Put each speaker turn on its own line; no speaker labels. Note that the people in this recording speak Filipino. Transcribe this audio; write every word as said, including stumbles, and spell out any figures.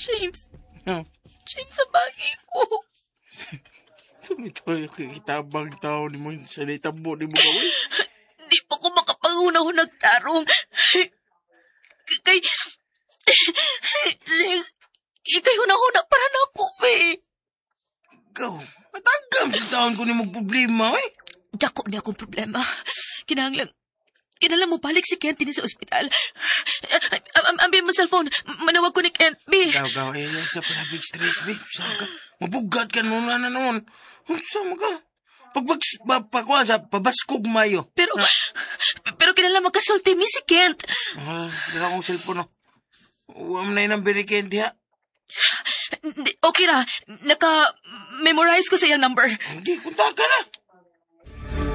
James.
Ha?
James, sa bagay ko.
Sumito yung kikitabang tao ni mo sa litabo ni mo gawin.
Di pa ko makapangunaw nagtarong. Kay... James, ikay hunahuna para na ako, eh.
Ikaw, matagam sa taon ko ni mo problema, eh.
Dako niya akong problema. Kinahanglan, kinahanglan mo balik si Kent din sa ospital. Ambi mo cellphone, manawag ko ni Kent, B.
Gaw, gaw, eh, sa pala big stress, B. Saka, mabugat ka mo na na noon. Sama ka. Pag pakuha sa pabaskog mayo.
Pero, pero kinahanglan magkasulti mi si Kent.
Ah, dala akong cellphone, no. Huwag na yun ang beri Kent, ha?
Okay na, naka-memorize ko sa iyang number.
Hindi, kunta ka na.